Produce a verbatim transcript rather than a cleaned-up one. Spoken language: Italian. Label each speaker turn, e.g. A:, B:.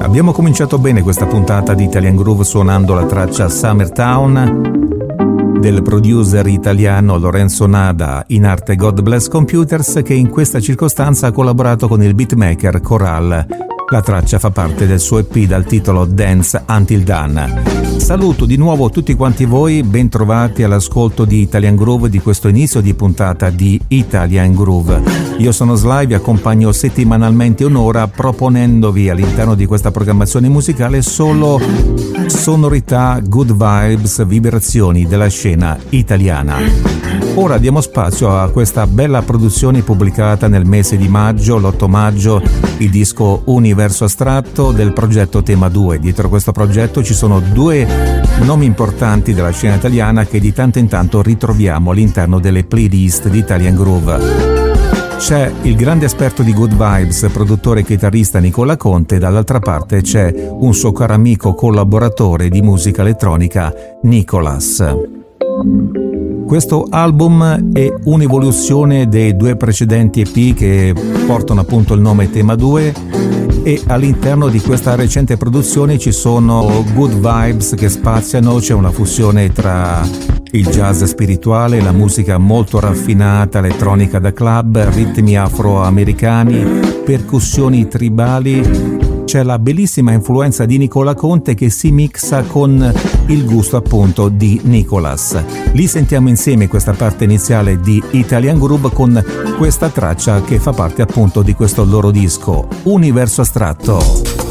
A: Abbiamo cominciato bene questa puntata di Italian Groove suonando la traccia Summertown del producer italiano Lorenzo Nada, in arte God Bless Computers, che in questa circostanza ha collaborato con il beatmaker Coral. La traccia fa parte del suo E P dal titolo Dance Until Dawn. Saluto di nuovo tutti quanti voi, ben trovati all'ascolto di Italian Groove di questo inizio di puntata di Italian Groove. Io sono Sly, vi accompagno settimanalmente un'ora proponendovi all'interno di questa programmazione musicale solo sonorità, good vibes, vibrazioni della scena italiana. Ora diamo spazio a questa bella produzione pubblicata nel mese di maggio, l'otto maggio, il disco Universo Astratto del progetto Tema due. Dietro questo progetto ci sono due nomi importanti della scena italiana che di tanto in tanto ritroviamo all'interno delle playlist di Italian Groove. C'è il grande esperto di good vibes, produttore e chitarrista Nicola Conte, e dall'altra parte c'è un suo caro amico collaboratore di musica elettronica, Nicolas. Questo album è un'evoluzione dei due precedenti E P che portano appunto il nome Tema due, e all'interno di questa recente produzione ci sono good vibes che spaziano, c'è una fusione tra il jazz spirituale, la musica molto raffinata, elettronica da club, ritmi afroamericani, percussioni tribali. C'è la bellissima influenza di Nicola Conte che si mixa con il gusto appunto di Nicolas. Li sentiamo insieme questa parte iniziale di Italian Groove con questa traccia che fa parte appunto di questo loro disco, Universo Astratto.